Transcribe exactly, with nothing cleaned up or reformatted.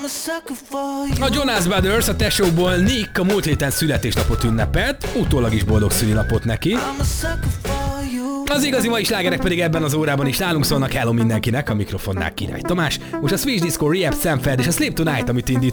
A Jonas Brothers, a tesókból Nick a múlt héten születésnapot ünnepelt, utólag is boldog szülinapot neki. Az igazi mai slágerek pedig ebben az órában is nálunk szólnak. Hello mindenkinek, a mikrofonnál Király Tamás. Most a Switch Disco, Rehab, Sanford és a Sleep Tonight, amit indít.